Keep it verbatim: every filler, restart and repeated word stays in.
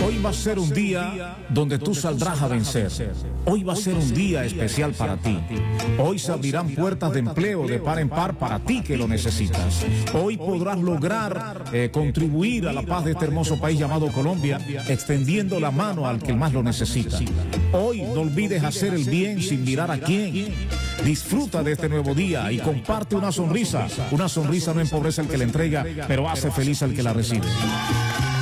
Hoy va a ser un día donde tú saldrás a vencer. Hoy va a ser un día especial para ti. Hoy se abrirán puertas de empleo de par en par para ti que lo necesitas. Hoy podrás lograr eh, contribuir a la paz de este hermoso país llamado Colombia, extendiendo la mano al que más lo necesita. Hoy no olvides hacer el bien sin mirar a quién. Disfruta de este nuevo día y comparte una sonrisa. Una sonrisa no empobrece al que la entrega, pero hace feliz al que la recibe.